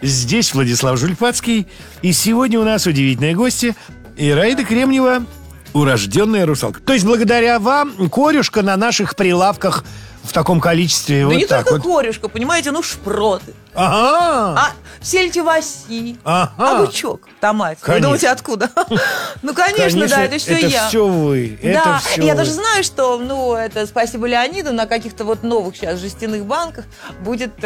Здесь Владислав Жульпацкий. И сегодня у нас удивительные гости. Ираида Кремнева, урожденная русалка. То есть благодаря вам корюшка на наших прилавках в таком количестве. Да вот не так только вот. корюшка, понимаете, шпроты. Ага. А сельдь-васи, Ага. огурчок в томате. Вы Конечно. думаете, откуда? Ну, конечно, да, это все я. Это все вы. Да, Это все я вы. даже знаю, что, это спасибо Леониду, на каких-то вот новых сейчас жестяных банках будет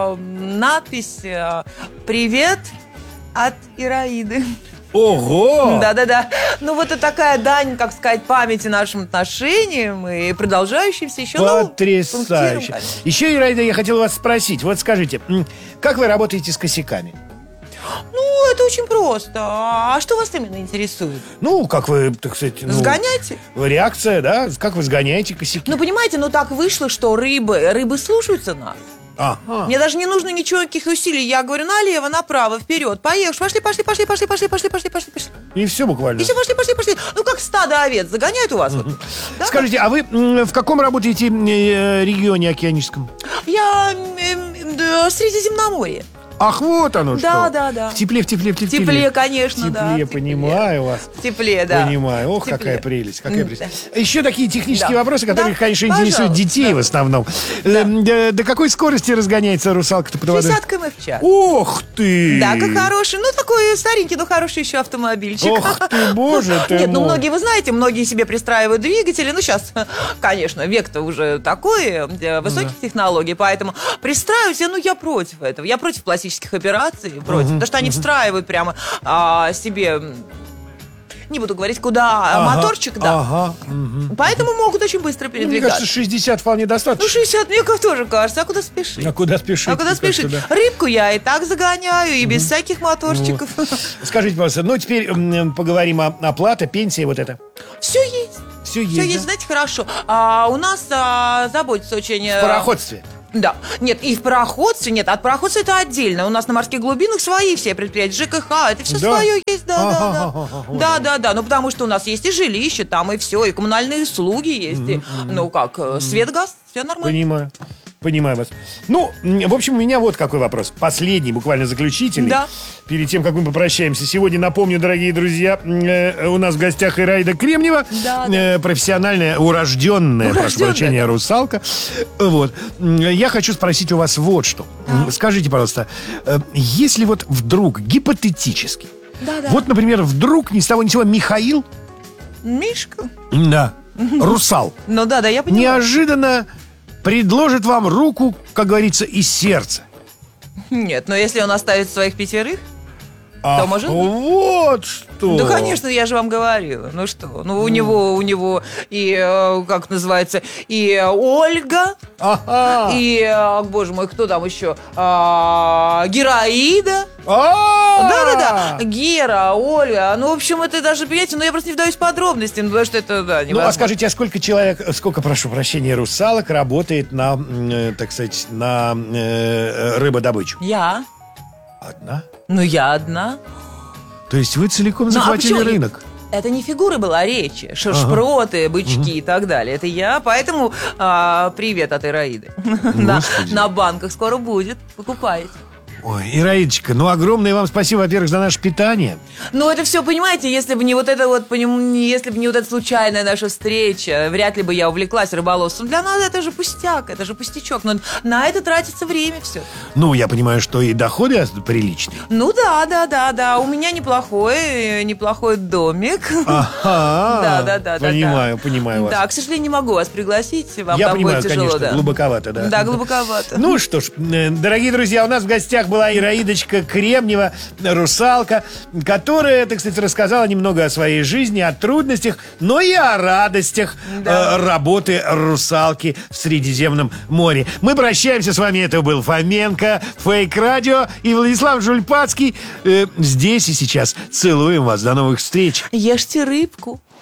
надпись «Привет от Ираиды». Ого! Да-да-да. Ну, вот это такая дань, как сказать, памяти нашим отношениям и продолжающимся еще. Потрясающе. Еще, Ираида, я хотел вас спросить. Вот скажите, как вы работаете с косяками? Ну, это очень просто. А что вас именно интересует? Ну, как вы, так сказать... Сгоняйте? Реакция, да? Как вы сгоняете косяки? Ну, понимаете, так вышло, что рыбы слушаются нас. Ага. Мне даже не нужно никаких усилий. Я говорю, налево, направо, вперед. Поехали, пошли. И все буквально. И все, пошли. Ну, как стадо овец. Загоняют у вас. Вот. Да? Скажите, а вы в каком работаете регионе океаническом? Я в Средиземноморье. Ах, вот оно что. Да. В тепле. В тепле, конечно, в да. тепле, понимаю вас. В тепле, да. Понимаю. Ох, В тепле. какая прелесть, какая прелесть. Да. Еще такие технические Да. вопросы, которые, Да, конечно, интересуют пожалуйста. детей в основном. До какой скорости разгоняется русалка-то под водой? 60 км в час. Ух ты! Да, как хороший. Такой старенький, но хороший еще автомобильчик. Ох ты, боже ты Нет, мой. многие, вы знаете, многие себе пристраивают двигатели. Сейчас, конечно, век-то уже такой, высоких технологий, поэтому пристраивать, я против этого. Я против пластических операций, потому что они встраивают прямо себе... Не буду говорить, куда моторчик, да. Ага. Поэтому могут очень быстро Мне передвигаться. кажется, 60 вполне достаточно. 60 мне тоже кажется. А куда спешить? А куда спешить? спешить? Рыбку я и так загоняю, и без всяких моторчиков. Скажите, пожалуйста, теперь поговорим о оплате, пенсии, вот это. Все есть. Все есть, Все есть, да? знаете, хорошо. У нас заботится очень... В пароходстве. Да. Нет, и в пароходстве нет. От пароходства это отдельно. У нас на морских глубинах свои все предприятия. ЖКХ, это все Да? свое есть. Ага. Да. Ну, потому что у нас есть и жилище там, и все, и коммунальные услуги есть. И, свет, газ, все нормально. Понимаю вас. В общем, у меня вот какой вопрос. Последний, буквально заключительный. Да. Перед тем, как мы попрощаемся. Сегодня, напомню, дорогие друзья, у нас в гостях Ираида Кремнева. Да. Профессиональная, урожденная, прошу прощения, русалка. Вот. Я хочу спросить у вас вот что. Да. Скажите, пожалуйста, если вот вдруг, гипотетически, Да. вот, например, вдруг ни с того ни с сего Михаил, Мишка. да, русал, Ну да, я понимаю. неожиданно предложит вам руку, как говорится, и сердце. Нет, но если он оставит своих 5, то может быть. Вот что. Да, конечно, я же вам говорила. Ну что, у него и, как называется, и Ольга, Ага. и, боже мой, кто там еще? Героида. А-а-а! Да. Гера, Ольга. В общем, это даже, понимаете, я просто не вдаюсь в подробности, потому что это, невозможно. А скажите, а сколько, прошу прощения, русалок работает на, так сказать, на рыбодобычу? Я. Одна? Я одна. То есть вы целиком захватили почему? рынок? Это не фигуры была речи, шпроты, бычки и так далее. Это я, поэтому привет от Ираиды. На банках скоро будет, покупайте. Ой, Ираидочка, огромное вам спасибо, во-первых, за наше питание. Это все, понимаете, если бы не вот эта случайная наша встреча, вряд ли бы я увлеклась рыболовством. Для нас это же пустяк, это же пустячок. Но на это тратится время все. Я понимаю, что и доходы приличные. Да. У меня неплохой домик. Ага. Да. Понимаю вас. Да, к сожалению, не могу вас пригласить. Вам Я там понимаю, будет тяжело, конечно, глубоковато, да. Да, глубоковато. Ну что ж, дорогие друзья, у нас в гостях была Ираидочка Кремнева, русалка, которая, так сказать, рассказала немного о своей жизни, о трудностях, но и о радостях работы русалки в Средиземном море. Мы прощаемся с вами. Это был Фоменко, Фейк Радио и Владислав Жульпацкий. Здесь и сейчас. Целуем вас. До новых встреч. Ешьте рыбку.